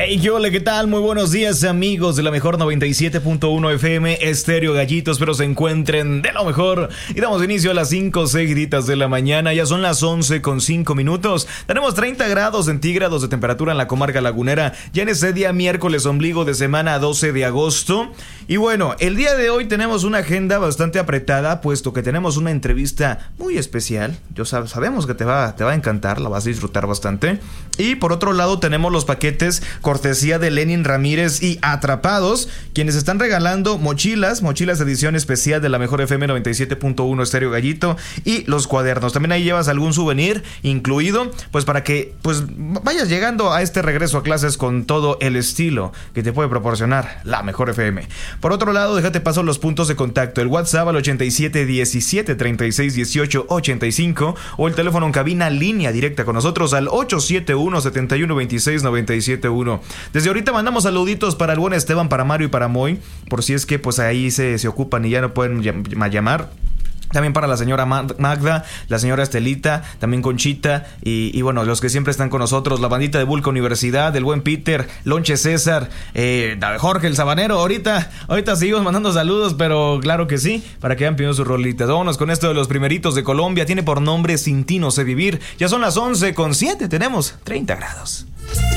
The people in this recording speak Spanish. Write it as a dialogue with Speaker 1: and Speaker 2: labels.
Speaker 1: Hey, hola, ¿qué tal? Muy buenos días, amigos de la mejor 97.1 FM Estéreo Gallito. Espero se encuentren de lo mejor. Y damos inicio a las 5 seguiditas de la mañana. Ya son las 11:05. Tenemos 30 grados centígrados de temperatura en la comarca lagunera. Ya en ese día miércoles, ombligo de semana 12 de agosto. Y bueno, el día de hoy tenemos una agenda bastante apretada, puesto que tenemos una entrevista muy especial. Sabemos que te va a encantar, la vas a disfrutar bastante. Y por otro lado tenemos los paquetes cortesía de Lenin Ramírez y Atrapados, quienes están regalando mochilas edición especial de la mejor FM 97.1 Estéreo Gallito, y los cuadernos. También ahí llevas algún souvenir incluido, pues para que vayas llegando a este regreso a clases con todo el estilo que te puede proporcionar la mejor FM. Por otro lado, déjate paso los puntos de contacto: el WhatsApp al 87 17 36 18 85, o el teléfono en cabina línea directa con nosotros al 871 71 26 971. Desde ahorita mandamos saluditos para el buen Esteban, para Mario y para Moy, por si es que pues ahí se ocupan y ya no pueden llamar. También para la señora Magda, la señora Estelita, también Conchita y bueno, los que siempre están con nosotros, la bandita de Vulca Universidad, el buen Peter, Lonche César, Jorge el Sabanero. Ahorita seguimos mandando saludos, pero claro que sí, para que hayan pedido sus rolitas. Vámonos con esto de los primeritos de Colombia. Tiene por nombre Sin ti no sé vivir. Ya son las 11:07, tenemos 30 grados.